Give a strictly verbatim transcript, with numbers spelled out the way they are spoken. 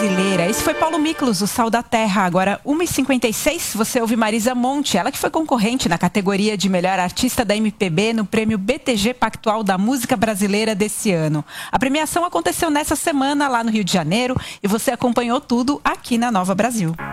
brasileira. Esse foi Paulo Miklos, o Sal da Terra. Agora, uma e cinquenta e seis, você ouve Marisa Monte, ela que foi concorrente na categoria de melhor artista da M P B no prêmio B T G Pactual da Música Brasileira desse ano. A premiação aconteceu nessa semana lá no Rio de Janeiro e você acompanhou tudo aqui na Nova Brasil.